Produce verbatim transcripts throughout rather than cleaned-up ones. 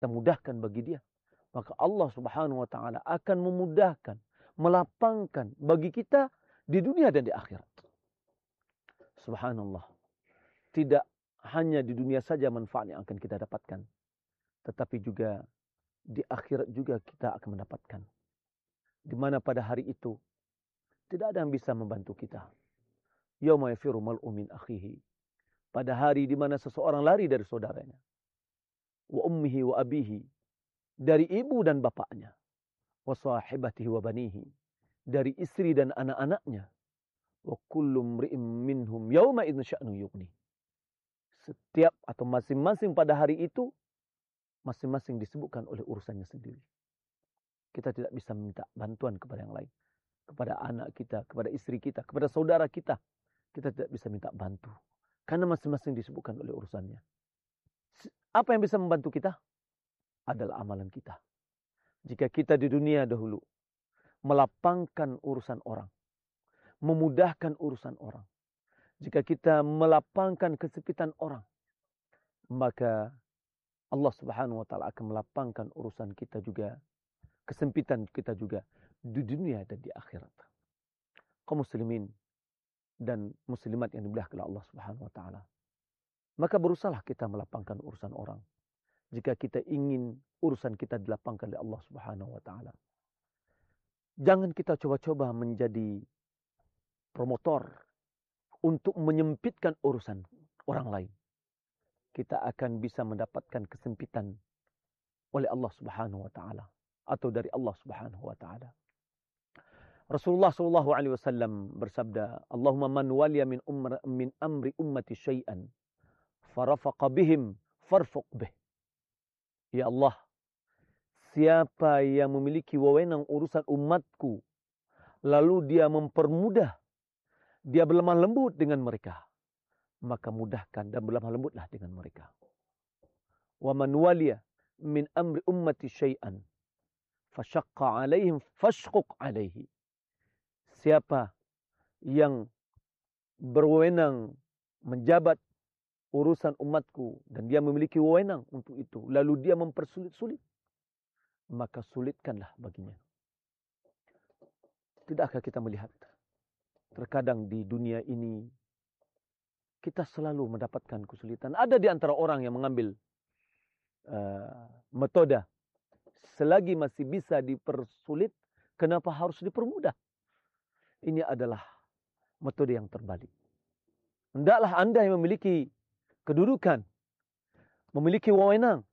kita mudahkan bagi dia, maka Allah Subhanahu wa taala akan memudahkan, melapangkan bagi kita di dunia dan di akhirat. Subhanallah. Tidak hanya di dunia saja manfaat yang akan kita dapatkan, tetapi juga di akhirat juga kita akan mendapatkan. Di mana pada hari itu tidak ada yang bisa membantu kita. Yauma yafiru mar'u min akhihi. Pada hari di mana seseorang lari dari saudaranya. Wa ummihi wa abihi. Dari ibu dan bapaknya. Wa sahibatihi wa banihi. Dari istri dan anak-anaknya. Wa kullu mri'in minhum yauma idzin sya'nu yughni. Setiap atau masing-masing pada hari itu, masing-masing disibukkan oleh urusannya sendiri. Kita tidak bisa meminta bantuan kepada yang lain. Kepada anak kita, kepada istri kita, kepada saudara kita. Kita tidak bisa minta bantu. Karena masing-masing disibukkan oleh urusannya. Apa yang bisa membantu kita? Adalah amalan kita. Jika kita di dunia dahulu melapangkan urusan orang. Memudahkan urusan orang. Jika kita melapangkan kesepitan orang. Maka Allah Subhanahu wa taala akan melapangkan urusan kita juga. Kesempitan kita juga di dunia dan di akhirat. Kaum muslimin dan muslimat yang dimuliakan oleh Allah Subhanahu wa taala. Maka berusahalah kita melapangkan urusan orang. Jika kita ingin urusan kita dilapangkan oleh Allah Subhanahu wa taala. Jangan kita coba-coba menjadi promotor untuk menyempitkan urusan orang lain. Kita akan bisa mendapatkan kesempitan oleh Allah Subhanahu wa taala atau dari Allah Subhanahu wa taala. Rasulullah sallallahu alaihi wasallam bersabda, "Allahumma man waliya min umra min amri ummati syai'an farafaqa bihim farfuq bih." Ya Allah, siapa yang memiliki wewenang urusan umatku lalu dia mempermudah, dia berlemah lembut dengan mereka, maka mudahkan dan berlemah lembutlah dengan mereka. Wa man waliya min amri ummati syai'an fashaqqa alaihim fashquq alaihi. Siapa yang berwenang menjabat urusan umatku dan dia memiliki wewenang untuk itu, lalu dia mempersulit-sulit, maka sulitkanlah baginya. Tidakkah kita melihat terkadang di dunia ini kita selalu mendapatkan kesulitan? Ada di antara orang yang mengambil uh, metode selagi masih bisa dipersulit, kenapa harus dipermudah? Ini adalah metode yang terbalik. Hendaklah Anda yang memiliki kedudukan, memiliki wewenang,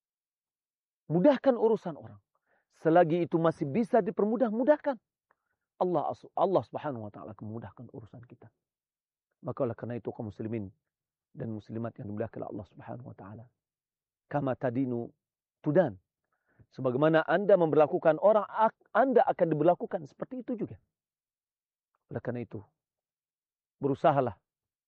mudahkan urusan orang. Selagi itu masih bisa dipermudah, mudahkan. Allah Allah Subhanahu wa taala akan memudahkan urusan kita. Maka oleh karena itu kaum muslimin dan muslimat yang dimuliakan oleh Allah Subhanahu wa taala. Kama tadinu tudan. Sebagaimana Anda memperlakukan orang, Anda akan diberlakukan seperti itu juga. Oleh karena itu, berusahalah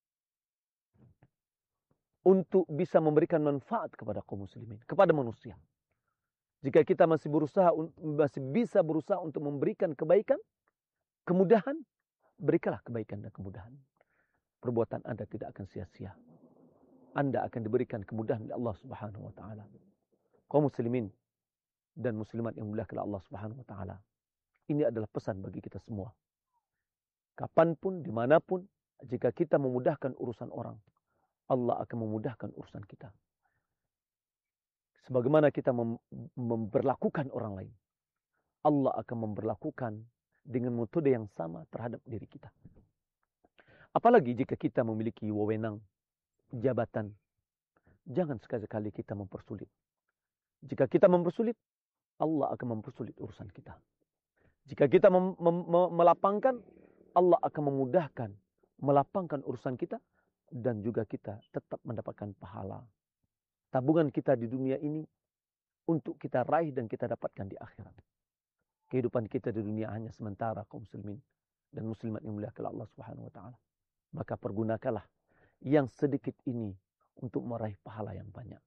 untuk bisa memberikan manfaat kepada kaum muslimin, kepada manusia. Jika kita masih berusaha, masih bisa berusaha untuk memberikan kebaikan, kemudahan, berikanlah kebaikan dan kemudahan. Perbuatan Anda tidak akan sia-sia. Anda akan diberikan kemudahan oleh Allah Subhanahu wa taala. Kaum muslimin dan muslimat yang dimuliakan Allah Subhanahu wa taala. Ini adalah pesan bagi kita semua. Kapanpun, dimanapun, jika kita memudahkan urusan orang, Allah akan memudahkan urusan kita. Sebagaimana kita mem- memperlakukan orang lain, Allah akan memperlakukan dengan metode yang sama terhadap diri kita. Apalagi jika kita memiliki wewenang, jabatan, jangan sekali-kali kita mempersulit. Jika kita mempersulit, Allah akan mempersulit urusan kita. Jika kita mem- mem- melapangkan, Allah akan memudahkan, melapangkan urusan kita, dan juga kita tetap mendapatkan pahala. Tabungan kita di dunia ini untuk kita raih dan kita dapatkan di akhirat. Kehidupan kita di dunia hanya sementara kaum muslimin dan muslimat yang muliakan Allah Subhanahu wa taala. Maka pergunakanlah yang sedikit ini untuk meraih pahala yang banyak.